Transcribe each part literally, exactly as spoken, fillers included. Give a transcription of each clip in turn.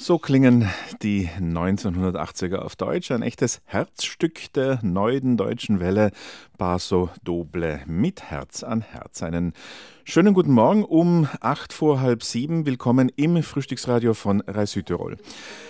So klingen die neunzehnhundertachtziger auf Deutsch, ein echtes Herzstück der neuen deutschen Welle, Paso Doble mit Herz an Herz. Einen schönen guten Morgen um acht vor halb sieben. Willkommen im Frühstücksradio von R A I Südtirol.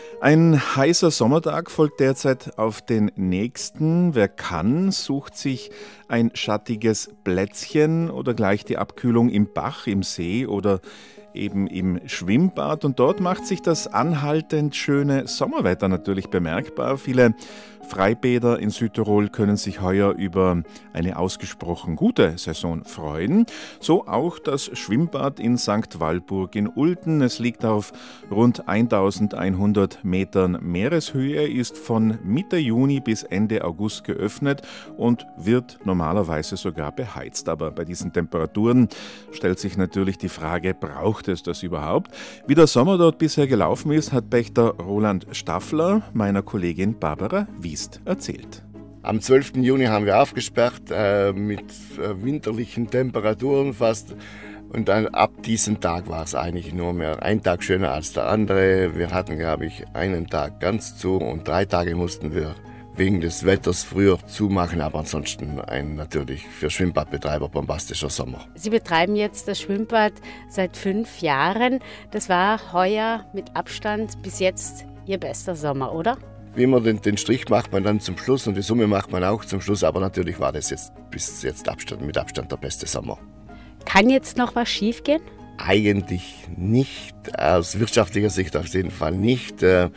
Ein heißer Sommertag folgt derzeit auf den nächsten. Wer kann, sucht sich ein schattiges Plätzchen oder gleich die Abkühlung im Bach, im See oder eben im Schwimmbad. Und dort macht sich das anhaltend schöne Sommerwetter natürlich bemerkbar. Viele Freibäder in Südtirol können sich heuer über eine ausgesprochen gute Saison freuen. So auch das Schwimmbad in Sankt Walburg in Ulten. Es liegt auf rund eintausendeinhundert Metern Meereshöhe, ist von Mitte Juni bis Ende August geöffnet und wird normalerweise sogar beheizt. Aber bei diesen Temperaturen stellt sich natürlich die Frage, braucht es das überhaupt? Wie der Sommer dort bisher gelaufen ist, hat Pächter Roland Staffler meiner Kollegin Barbara Wiest erzählt. Am zwölften Juni haben wir aufgesperrt äh, mit äh, winterlichen Temperaturen fast. Und dann ab diesem Tag war es eigentlich nur mehr ein Tag schöner als der andere. Wir hatten, glaube ich, einen Tag ganz zu und drei Tage mussten wir wegen des Wetters früher zumachen, aber ansonsten ein natürlich für Schwimmbadbetreiber bombastischer Sommer. Sie betreiben jetzt das Schwimmbad seit fünf Jahren. Das war heuer mit Abstand bis jetzt Ihr bester Sommer, oder? Wie immer, den, den Strich macht man dann zum Schluss und die Summe macht man auch zum Schluss, aber natürlich war das jetzt bis jetzt Abstand, mit Abstand der beste Sommer. Kann jetzt noch was schiefgehen? Eigentlich nicht, aus wirtschaftlicher Sicht auf jeden Fall nicht. Wir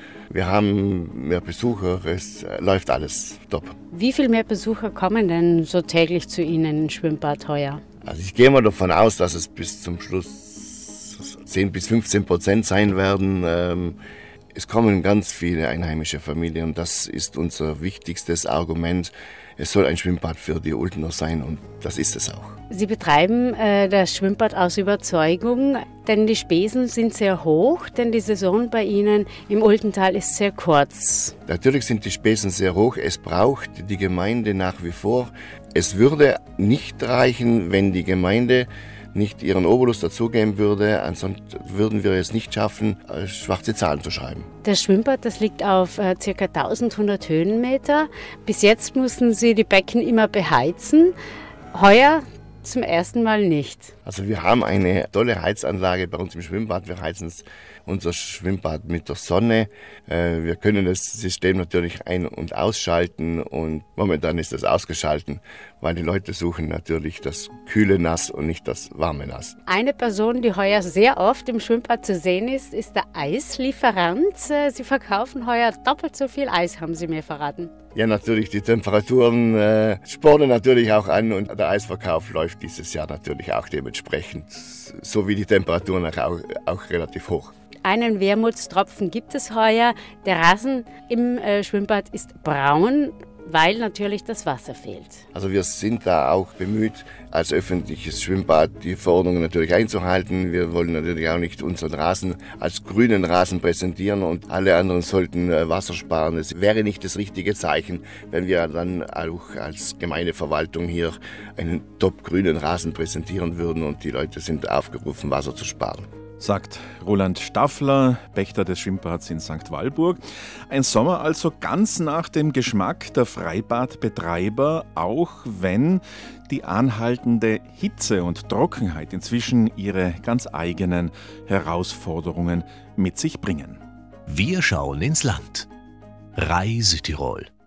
haben mehr Besucher, es läuft alles top. Wie viel mehr Besucher kommen denn so täglich zu Ihnen ins Schwimmbad heuer? Also ich gehe mal davon aus, dass es bis zum Schluss zehn bis fünfzehn Prozent sein werden. Es kommen ganz viele einheimische Familien, das ist unser wichtigstes Argument. Es soll ein Schwimmbad für die Ultener sein und das ist es auch. Sie betreiben äh, das Schwimmbad aus Überzeugung, denn die Spesen sind sehr hoch, denn die Saison bei Ihnen im Ultental ist sehr kurz. Natürlich sind die Spesen sehr hoch, es braucht die Gemeinde nach wie vor. Es würde nicht reichen, wenn die Gemeinde nicht ihren Obolus dazugeben würde, ansonsten würden wir es nicht schaffen, schwarze Zahlen zu schreiben. Das Schwimmbad, das liegt auf äh, ca. eintausendhundert Höhenmeter. Bis jetzt mussten Sie die Becken immer beheizen. Heuer zum ersten Mal nicht. Also wir haben eine tolle Heizanlage bei uns im Schwimmbad. Wir heizen unser Schwimmbad mit der Sonne. Wir können das System natürlich ein- und ausschalten und momentan ist das ausgeschalten, weil die Leute suchen natürlich das kühle Nass und nicht das warme Nass. Eine Person, die heuer sehr oft im Schwimmbad zu sehen ist, ist der Eislieferant. Sie verkaufen heuer doppelt so viel Eis, haben Sie mir verraten. Ja, natürlich, die Temperaturen äh, spornen natürlich auch an und der Eisverkauf läuft dieses Jahr natürlich auch dementsprechend, so wie die Temperaturen auch, auch relativ hoch. Einen Wermutstropfen gibt es heuer. Der Rasen im äh, Schwimmbad ist braun, weil natürlich das Wasser fehlt. Also wir sind da auch bemüht, als öffentliches Schwimmbad die Verordnungen natürlich einzuhalten. Wir wollen natürlich auch nicht unseren Rasen als grünen Rasen präsentieren und alle anderen sollten Wasser sparen. Es wäre nicht das richtige Zeichen, wenn wir dann auch als Gemeindeverwaltung hier einen top grünen Rasen präsentieren würden und die Leute sind aufgerufen, Wasser zu sparen. Sagt Roland Staffler, Pächter des Schwimmbads in Sankt Walburg. Ein Sommer also ganz nach dem Geschmack der Freibadbetreiber, auch wenn die anhaltende Hitze und Trockenheit inzwischen ihre ganz eigenen Herausforderungen mit sich bringen. Wir schauen ins Land. R A I Südtirol.